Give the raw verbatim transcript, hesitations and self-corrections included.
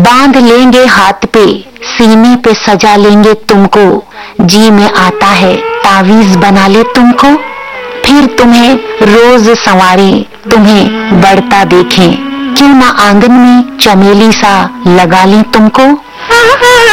बांध लेंगे हाथ पे, सीने पे सजा लेंगे तुमको, जी में आता है तावीज बना ले तुमको, फिर तुम्हें रोज संवारे, तुम्हें बढ़ता देखें, क्यों ना आंगन में चमेली सा लगा लें तुमको।